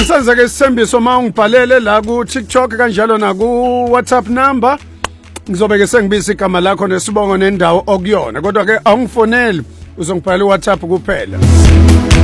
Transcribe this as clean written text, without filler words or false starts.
Angisenze ke isithembiso uma ungibhalele la ku TikTok kanjalo na ku WhatsApp number ngizobe ke sengibiza igama lakho nesibongo nendawo okuyona kodwa ke awungifoneli uzongibhalela uWhatsApp kuphela.